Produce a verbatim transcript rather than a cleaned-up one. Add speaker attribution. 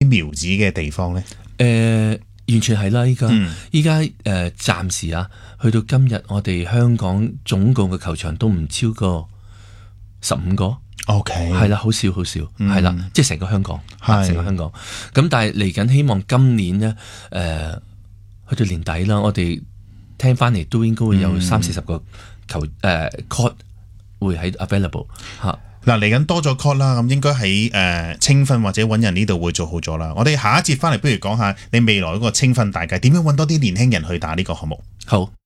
Speaker 1: 苗子嘅地方咧？
Speaker 2: 誒、呃，完全係啦！依家依家誒，暫時啊，去到今日，我哋香港總共嘅球場都唔超過十五個。
Speaker 1: OK，
Speaker 2: 係啦，好少好少，係、嗯、啦，即係成個香港，成個香港。咁但係嚟緊，希望今年呢，誒、呃，去到年底啦，我哋聽翻嚟都應該會有三四十個球誒、呃、court 會喺 available 嚇。
Speaker 1: 嗱，嚟緊多咗 court 啦，咁應該喺誒青訓或者揾人呢度會做好咗啦。我哋下一節翻嚟，不如講下你未來嗰個青訓大計點樣揾多啲年輕人去打呢個項目。
Speaker 2: 好。